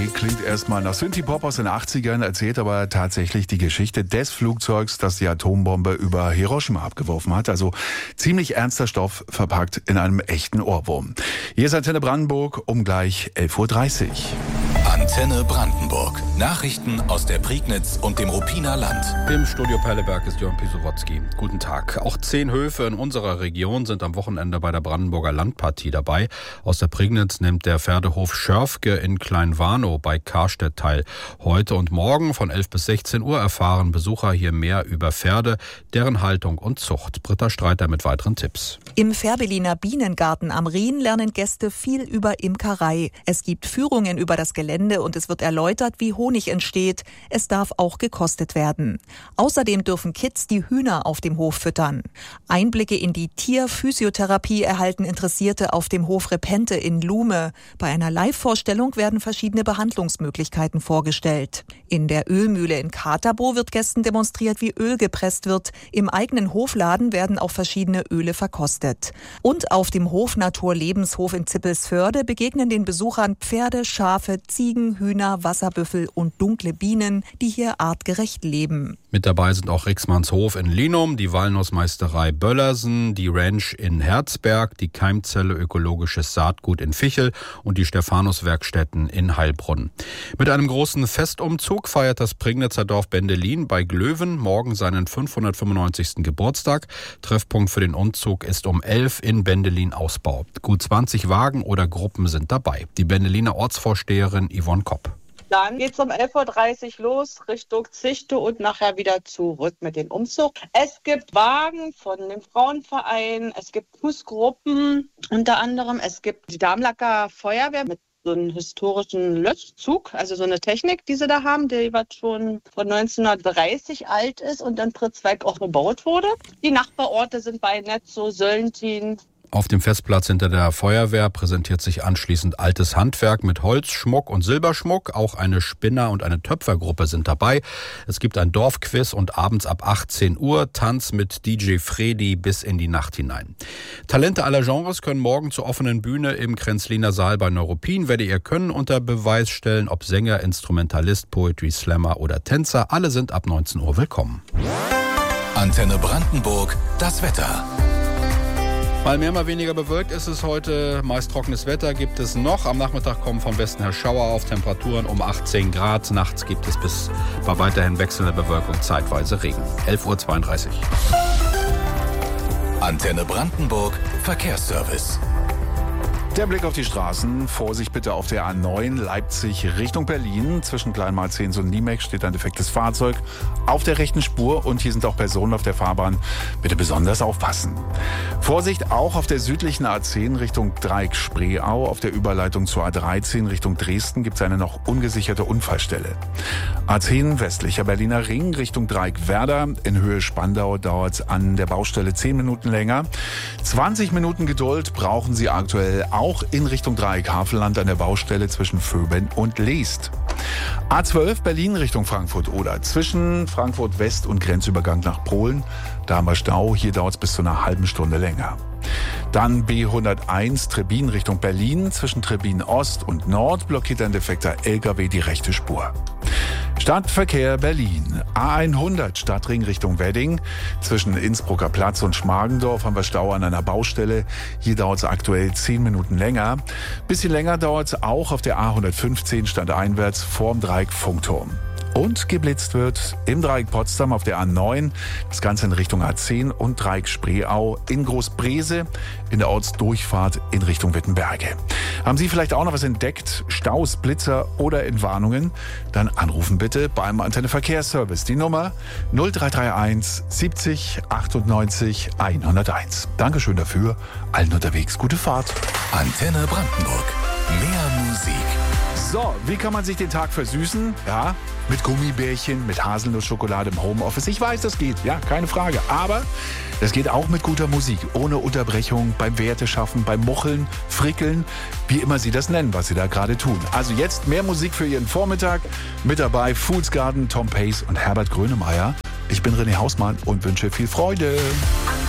Day klingt erstmal nach Synthie-Pop aus den 80ern, erzählt aber tatsächlich die Geschichte des Flugzeugs, das die Atombombe über Hiroshima abgeworfen hat. Also ziemlich ernster Stoff verpackt in einem echten Ohrwurm. Hier ist Antenne Brandenburg um gleich 11.30 Uhr. Antenne Brandenburg. Nachrichten aus der Prignitz und dem Ruppiner Land. Im Studio Perleberg ist Jörn Pisowotzki. Guten Tag. Auch 10 Höfe in unserer Region sind am Wochenende bei der Brandenburger Landpartie dabei. Aus der Prignitz nimmt der Pferdehof Schörfke in Kleinwarnow bei Karstedt teil. Heute und morgen von 11 bis 16 Uhr erfahren Besucher hier mehr über Pferde, deren Haltung und Zucht. Britta Streiter mit weiteren Tipps. Im Fährberliner Bienengarten am Rhin lernen Gäste viel über Imkerei. Es gibt Führungen über das Gelände und es wird erläutert, wie Honig entsteht. Es darf auch gekostet werden. Außerdem dürfen Kids die Hühner auf dem Hof füttern. Einblicke in die Tierphysiotherapie erhalten Interessierte auf dem Hof Repente in Lume. Bei einer Live-Vorstellung werden verschiedene Behandlungsmöglichkeiten vorgestellt. In der Ölmühle in Katerbo wird Gästen demonstriert, wie Öl gepresst wird. Im eigenen Hofladen werden auch verschiedene Öle verkostet. Und auf dem Hof Naturlebenshof in Zippelsförde begegnen den Besuchern Pferde, Schafe, Ziegen, Hühner, Wasserbüffel und dunkle Bienen, die hier artgerecht leben. Mit dabei sind auch Rixmannshof in Linum, die Walnussmeisterei Böllersen, die Ranch in Herzberg, die Keimzelle Ökologisches Saatgut in Vichel und die Stephanus-Werkstätten in Heilbronn. Mit einem großen Festumzug feiert das Prignitzer Dorf Bendelin bei Glöwen morgen seinen 595. Geburtstag. Treffpunkt für den Umzug ist um 11 in Bendelin-Ausbau. Gut 20 Wagen oder Gruppen sind dabei. Die Bendeliner Ortsvorsteherin Yvonne Kopp. Dann geht es um 11.30 Uhr los Richtung Zichte und nachher wieder zurück mit dem Umzug. Es gibt Wagen von dem Frauenverein, es gibt Fußgruppen unter anderem, es gibt die Damlacker Feuerwehr mit so einem historischen Löschzug, also so eine Technik, die sie da haben, die was schon von 1930 alt ist und in Pritzwalk auch gebaut wurde. Die Nachbarorte sind bei Netzow, Söllntin. Auf dem Festplatz hinter der Feuerwehr präsentiert sich anschließend altes Handwerk mit Holzschmuck und Silberschmuck. Auch eine Spinner- und eine Töpfergruppe sind dabei. Es gibt ein Dorfquiz und abends ab 18 Uhr Tanz mit DJ Fredi bis in die Nacht hinein. Talente aller Genres können morgen zur offenen Bühne im Krenzliner Saal bei Neuruppin. Werde ihr Können unter Beweis stellen, ob Sänger, Instrumentalist, Poetry Slammer oder Tänzer. Alle sind ab 19 Uhr willkommen. Antenne Brandenburg, das Wetter. Mal mehr, mal weniger bewölkt ist es heute. Meist trockenes Wetter gibt es noch. Am Nachmittag kommen vom Westen her Schauer auf, Temperaturen um 18 Grad. Nachts gibt es bei weiterhin wechselnder Bewölkung zeitweise Regen. 11.32 Uhr. Antenne Brandenburg, Verkehrsservice. Der Blick auf die Straßen. Vorsicht bitte auf der A9 Leipzig Richtung Berlin. Zwischen Kleinmalzens und Niemek steht ein defektes Fahrzeug auf der rechten Spur und hier sind auch Personen auf der Fahrbahn. Bitte besonders aufpassen. Vorsicht auch auf der südlichen A10 Richtung Dreieck-Spreeau. Auf der Überleitung zur A13 Richtung Dresden gibt es eine noch ungesicherte Unfallstelle. A10 westlicher Berliner Ring Richtung Dreieck-Werder. In Höhe Spandau dauert es an der Baustelle 10 Minuten länger. 20 Minuten Geduld brauchen Sie aktuell auch in Richtung Dreieck-Havelland an der Baustelle zwischen Vöben und Leest. A12 Berlin Richtung Frankfurt oder zwischen Frankfurt West und Grenzübergang nach Polen. Da haben wir Stau, hier dauert es bis zu einer halben Stunde länger. Dann B101 Trebin Richtung Berlin. Zwischen Trebin Ost und Nord blockiert ein defekter LKW die rechte Spur. Stadtverkehr Berlin. A100 Stadtring Richtung Wedding. Zwischen Innsbrucker Platz und Schmargendorf haben wir Stau an einer Baustelle. Hier dauert es aktuell 10 Minuten länger. Bisschen länger dauert es auch auf der A115 stadteinwärts vorm Dreieck Funkturm. Und geblitzt wird im Dreieck Potsdam auf der A9, das Ganze in Richtung A10 und Dreieck Spreeau in Großbrese in der Ortsdurchfahrt in Richtung Wittenberge. Haben Sie vielleicht auch noch was entdeckt? Staus, Blitzer oder Entwarnungen? Dann anrufen bitte beim Antenne Verkehrsservice. Die Nummer 0331 70 98 101. Dankeschön dafür. Allen unterwegs gute Fahrt. Antenne Brandenburg. Mehr Musik. So, wie kann man sich den Tag versüßen? Ja, mit Gummibärchen, mit Haselnussschokolade im Homeoffice. Ich weiß, das geht, ja, keine Frage. Aber das geht auch mit guter Musik, ohne Unterbrechung, beim Werteschaffen, beim Mucheln, Frickeln, wie immer Sie das nennen, was Sie da gerade tun. Also jetzt mehr Musik für Ihren Vormittag. Mit dabei Fools Garden, Tom Pace und Herbert Grönemeyer. Ich bin René Hausmann und wünsche viel Freude.